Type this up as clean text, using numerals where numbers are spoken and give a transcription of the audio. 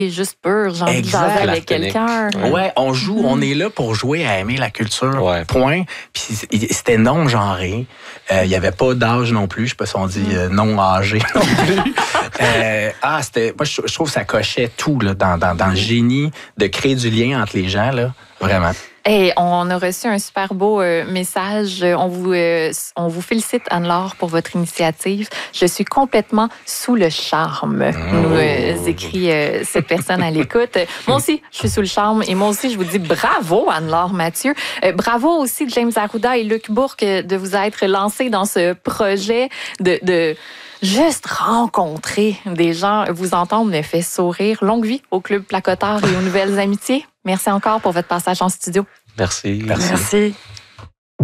juste pur, j'ai envie de jaser avec quelqu'un. Ouais, on joue, on est là pour jouer à aimer la culture, point. Puis c'était non-genré. Il n'y avait pas d'âge non plus. Je sais pas si on dit non-âgé non plus. Moi, je trouve que ça cochait tout là, dans le génie de créer du lien entre les gens, là, vraiment. Hey, on a reçu un super beau message. On vous félicite, Anne-Laure, pour votre initiative. Je suis complètement sous le charme, nous écrit cette personne à l'écoute. Moi aussi, je suis sous le charme. Et moi aussi, je vous dis bravo, Anne-Laure Mathieu. Bravo aussi, James Arruda et Luc Bourque, de vous être lancés dans ce projet de juste rencontrer des gens. Vous entendre me fait sourire. Longue vie au Club Placotard et aux Nouvelles Amitiés. Merci encore pour votre passage en studio. Merci. Merci.